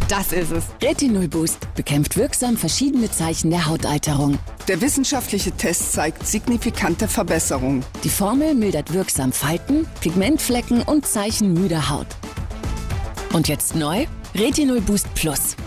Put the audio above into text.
Das ist es. Retinol Boost bekämpft wirksam verschiedene Zeichen der Hautalterung. Der wissenschaftliche Test zeigt signifikante Verbesserungen. Die Formel mildert wirksam Falten, Pigmentflecken und Zeichen müder Haut. Und jetzt neu? Retinol Boost Plus.